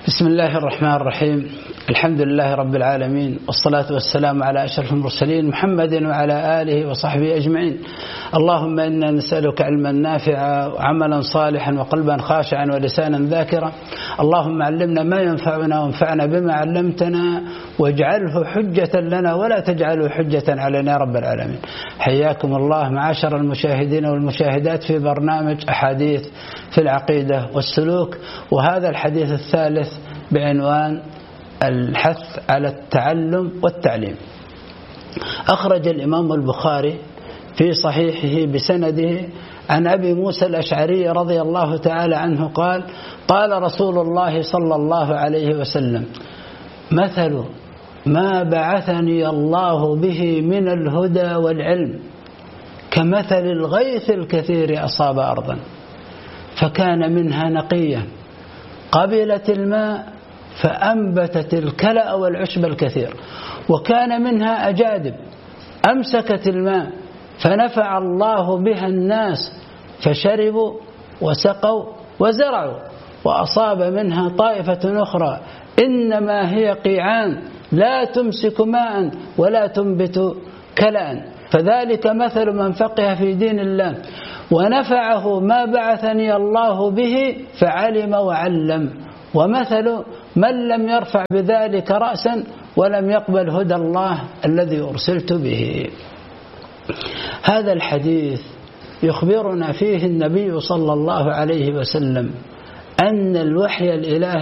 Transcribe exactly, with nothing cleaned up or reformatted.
بسم الله الرحمن الرحيم. الحمد لله رب العالمين، والصلاة والسلام على أشرف المرسلين محمد وعلى آله وصحبه أجمعين. اللهم إنا نسألك علما نافعا وعملا صالحا وقلبا خاشعا ولسانا ذاكرا. اللهم علمنا ما ينفعنا وانفعنا بما علمتنا واجعله حجة لنا ولا تجعله حجة علينا يا رب العالمين. حياكم الله معاشر المشاهدين والمشاهدات في برنامج أحاديث في العقيدة والسلوك، وهذا الحديث الثالث بعنوان الحث على التعلم والتعليم. أخرج الإمام البخاري في صحيحه بسنده عن أبي موسى الأشعري رضي الله تعالى عنه قال: قال رسول الله صلى الله عليه وسلم: مثل ما بعثني الله به من الهدى والعلم كمثل الغيث الكثير أصاب أرضا فكان منها نقيا قبلت الماء فأنبتت الكلأ والعشب الكثير، وكان منها أجادب أمسكت الماء فنفع الله بها الناس فشربوا وسقوا وزرعوا، وأصاب منها طائفة أخرى إنما هي قيعان لا تمسك ماء ولا تنبت كلأ، فذلك مثل من فقه في دين الله ونفعه ما بعثني الله به فعلم وعلم، ومثل من لم يرفع بذلك رأسا ولم يقبل هدى الله الذي أرسلت به. هذا الحديث يخبرنا فيه النبي صلى الله عليه وسلم أن الوحي الإلهي